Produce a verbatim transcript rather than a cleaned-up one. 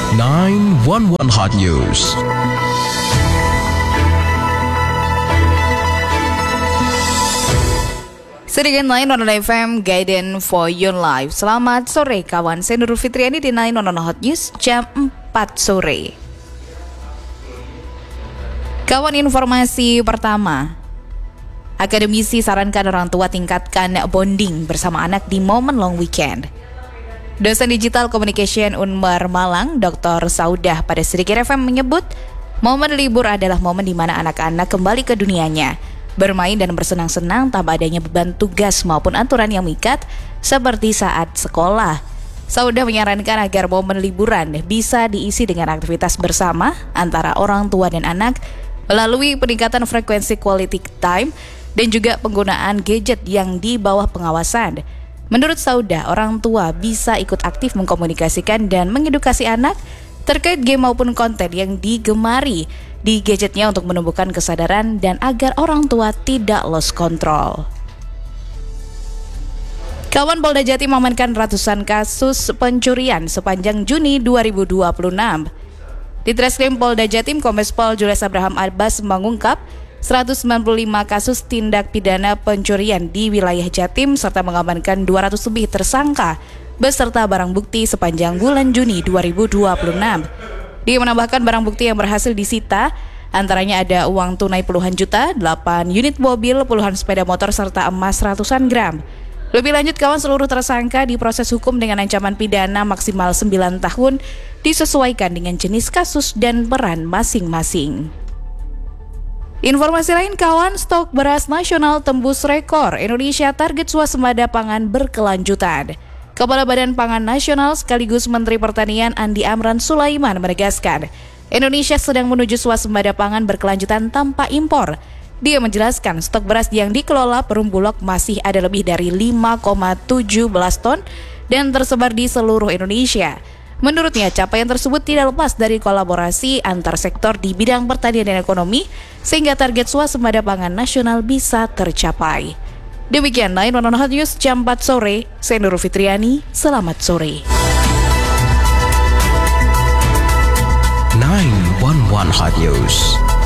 nine one one Hot News. Sedikit sembilan satu F M, Guidance for Your Life. Selamat sore kawan, saya Nurul Fitriani di sembilan satu Hot News jam empat sore. Kawan, informasi pertama. Akademisi sarankan orang tua tingkatkan bonding bersama anak di momen long weekend. Dosen Digital Communication Unmar Malang, Doktor Saudah pada Sedikit F M menyebut, momen libur adalah momen di mana anak-anak kembali ke dunianya, bermain dan bersenang-senang tanpa adanya beban tugas maupun aturan yang mengikat seperti saat sekolah. Saudah menyarankan agar momen liburan bisa diisi dengan aktivitas bersama antara orang tua dan anak melalui peningkatan frekuensi quality time dan juga penggunaan gadget yang di bawah pengawasan. Menurut Saudah, orang tua bisa ikut aktif mengkomunikasikan dan mengedukasi anak terkait game maupun konten yang digemari di gadgetnya untuk menumbuhkan kesadaran dan agar orang tua tidak lost control. Kawan, Polda Jatim mengamankan ratusan kasus pencurian sepanjang Juni dua ribu dua puluh enam. Di Treskrim Polda Jatim, Kombes Pol Julius Abraham Abbas mengungkap seratus sembilan puluh lima kasus tindak pidana pencurian di wilayah Jatim serta mengamankan dua ratus lebih tersangka beserta barang bukti sepanjang bulan Juni dua ribu dua puluh enam. Dia menambahkan barang bukti yang berhasil disita antaranya ada uang tunai puluhan juta, delapan unit mobil, puluhan sepeda motor serta emas ratusan gram. Lebih lanjut kawan, seluruh tersangka diproses hukum dengan ancaman pidana maksimal sembilan tahun disesuaikan dengan jenis kasus dan peran masing-masing. Informasi lain kawan, stok beras nasional tembus rekor. Indonesia target swasembada pangan berkelanjutan. Kepala Badan Pangan Nasional sekaligus Menteri Pertanian Andi Amran Sulaiman menegaskan, Indonesia sedang menuju swasembada pangan berkelanjutan tanpa impor. Dia menjelaskan stok beras yang dikelola Perum Bulog masih ada lebih dari lima koma tujuh belas ton dan tersebar di seluruh Indonesia. Menurutnya, capaian tersebut tidak lepas dari kolaborasi antar sektor di bidang pertanian dan ekonomi sehingga target swasembada pangan nasional bisa tercapai. Demikian sembilan satu Hot News jam empat sore. Saya Nurul Fitriani, selamat sore. nine one one Hot News.